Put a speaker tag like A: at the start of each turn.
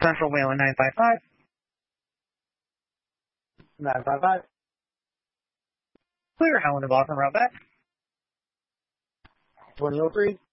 A: Central Wayland 955.
B: 955.
A: Clear, Helen of Awesome, route back.
B: 2003.